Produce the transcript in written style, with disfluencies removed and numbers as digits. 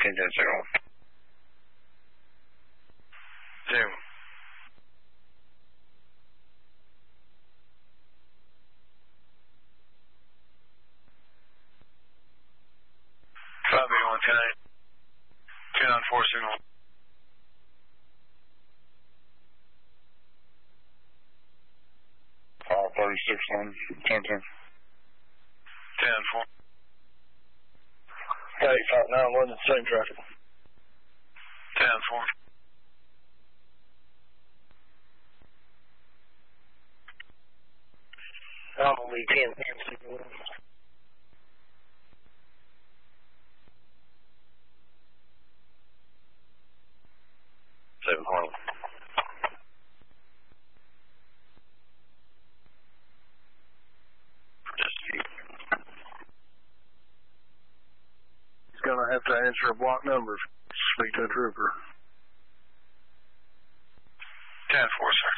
Zero. Five 81 10 4 signal. 36 on 10 10. 10 4. Hey, 591, same traffic. 10 4. I'm going to be 10 signal. 7 Harlem. He's going to have to answer a block number. Speak to a trooper. 10 4, sir.